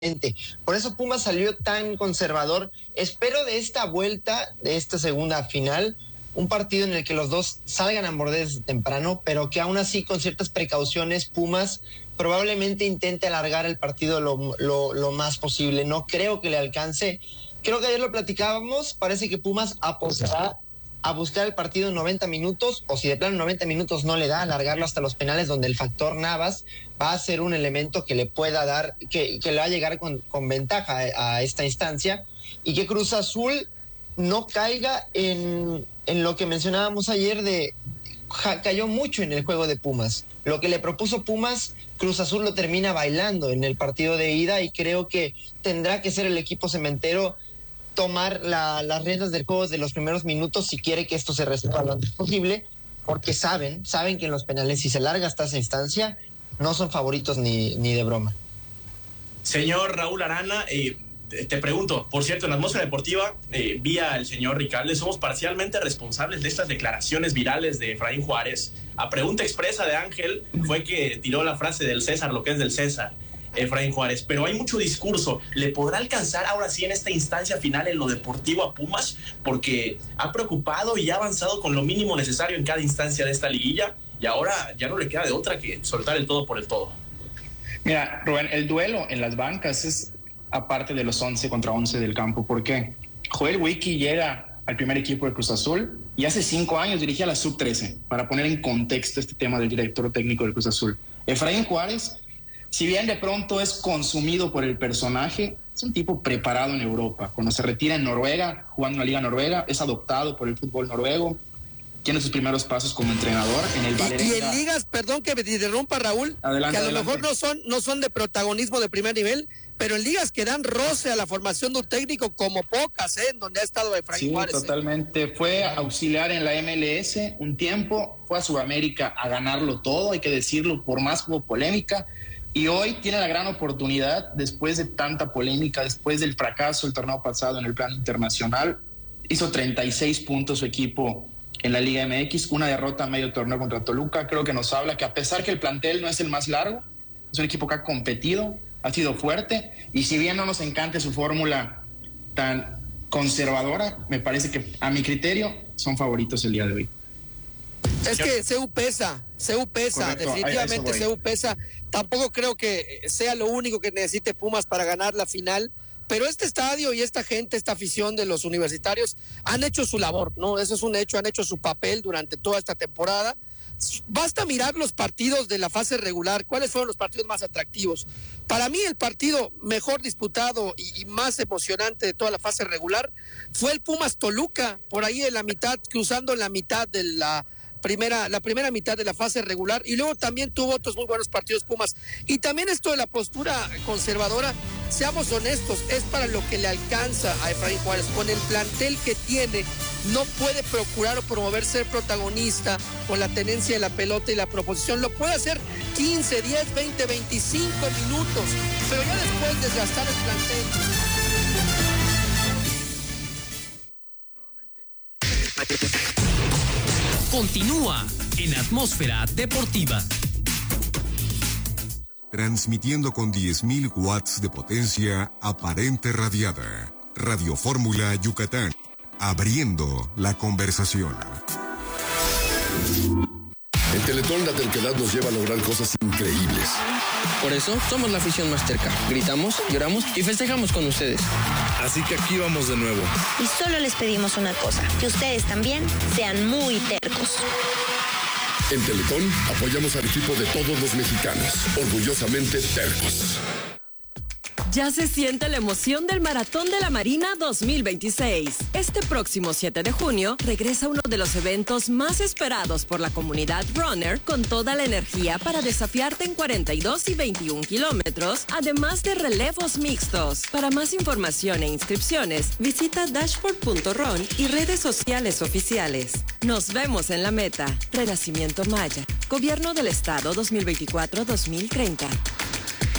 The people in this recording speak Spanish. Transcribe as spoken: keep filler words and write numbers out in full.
Por eso Pumas salió tan conservador. Espero de esta vuelta, de esta segunda final, un partido en el que los dos salgan a morder desde temprano, pero que aún así con ciertas precauciones Pumas probablemente intente alargar el partido lo, lo, lo más posible. No creo que le alcance. Creo que ayer lo platicábamos, parece que Pumas apostará a buscar el partido en noventa minutos, o si de plano noventa minutos no le da, alargarlo hasta los penales, donde el factor Navas va a ser un elemento que le pueda dar, que, que le va a llegar con, con ventaja a, a esta instancia, y que Cruz Azul no caiga en, en lo que mencionábamos ayer de ja, cayó mucho en el juego de Pumas. Lo que le propuso Pumas, Cruz Azul lo termina bailando en el partido de ida, y creo que tendrá que ser el equipo cementero tomar la, las riendas del juego de los primeros minutos si quiere que esto se resuelva lo antes posible, porque saben, saben que en los penales, si se larga hasta esa instancia, no son favoritos ni, ni de broma. Señor Raúl Arana, eh, te pregunto, por cierto, en la atmósfera deportiva, eh, vía el señor Ricalde, somos parcialmente responsables de estas declaraciones virales de Efraín Juárez. A pregunta expresa de Ángel fue que tiró la frase del César, lo que es del César, Efraín Juárez, pero hay mucho discurso. ¿Le podrá alcanzar ahora sí en esta instancia final en lo deportivo a Pumas? Porque ha preocupado y ha avanzado con lo mínimo necesario en cada instancia de esta liguilla, y ahora ya no le queda de otra que soltar el todo por el todo. Mira, Rubén, el duelo en las bancas es aparte de los once contra once del campo. ¿Por qué? Joel Wiki llega al primer equipo de Cruz Azul y hace cinco años dirigía la sub trece, para poner en contexto este tema del director técnico del Cruz Azul. Efraín Juárez, si bien de pronto es consumido por el personaje, es un tipo preparado en Europa. Cuando se retira en Noruega, jugando en la Liga Noruega, es adoptado por el fútbol noruego, tiene sus primeros pasos como entrenador en el Valerenga. Y, y en ligas, perdón que me interrumpa, Raúl, adelante, que a lo adelante. mejor no son, no son de protagonismo de primer nivel, pero en ligas que dan roce a la formación de un técnico como pocas, ¿eh? En donde ha estado Efraín Sí, Juárez. totalmente. ¿eh? Fue auxiliar en la M L S un tiempo, fue a Sudamérica a ganarlo todo, hay que decirlo, por más hubo polémica. Y hoy tiene la gran oportunidad, después de tanta polémica, después del fracaso del torneo pasado en el plano internacional, hizo treinta y seis puntos su equipo en la Liga M X, una derrota a medio torneo contra Toluca. Creo que nos habla que a pesar que el plantel no es el más largo, es un equipo que ha competido, ha sido fuerte, y si bien no nos encante su fórmula tan conservadora, me parece que a mi criterio son favoritos el día de hoy. Es que C U pesa, C U pesa, Correcto, definitivamente C U pesa. Tampoco creo que sea lo único que necesite Pumas para ganar la final, pero este estadio y esta gente, esta afición de los universitarios han hecho su labor, ¿no? Eso es un hecho, han hecho su papel durante toda esta temporada. Basta mirar los partidos de la fase regular, cuáles fueron los partidos más atractivos. Para mí el partido mejor disputado y, y más emocionante de toda la fase regular fue el Pumas Toluca, por ahí en la mitad, cruzando en la mitad de la primera, la primera mitad de la fase regular, y luego también tuvo otros muy buenos partidos Pumas. Y también esto de la postura conservadora, seamos honestos, es para lo que le alcanza a Efraín Juárez. Con el plantel que tiene, no puede procurar o promover ser protagonista con la tenencia de la pelota y la proposición. Lo puede hacer quince, diez, veinte, veinticinco minutos, pero ya después desgastar el plantel. Continúa en Atmósfera Deportiva. Transmitiendo con diez mil watts de potencia aparente radiada. Radio Fórmula Yucatán. Abriendo la conversación. En Teletón la terquedad nos lleva a lograr cosas increíbles. Por eso somos la afición más terca. Gritamos, lloramos y festejamos con ustedes. Así que aquí vamos de nuevo. Y solo les pedimos una cosa, que ustedes también sean muy tercos. En Teletón apoyamos al equipo de todos los mexicanos. Orgullosamente tercos. Ya se siente la emoción del Maratón de la Marina dos mil veintiséis. Este próximo siete de junio regresa uno de los eventos más esperados por la comunidad runner, con toda la energía para desafiarte en cuarenta y dos y veintiún kilómetros, además de relevos mixtos. Para más información e inscripciones, visita dashboard punto run y redes sociales oficiales. Nos vemos en la meta. Renacimiento Maya. Gobierno del Estado dos mil veinticuatro a dos mil treinta.